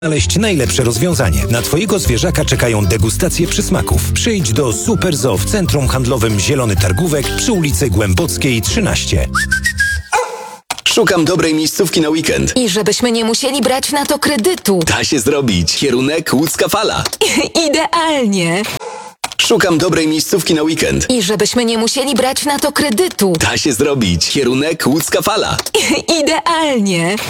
znaleźć najlepsze rozwiązanie. Na Twojego zwierzaka czekają degustacje przysmaków. Przyjdź do Super Zoo w Centrum Handlowym Zielony Targówek przy ulicy Głębockiej 13. Szukam dobrej miejscówki na weekend. I żebyśmy nie musieli brać na to kredytu. Da się zrobić. Kierunek Łódzka Fala. Idealnie. Szukam dobrej miejscówki na weekend. I żebyśmy nie musieli brać na to kredytu. Da się zrobić. Kierunek Łódzka Fala. Idealnie.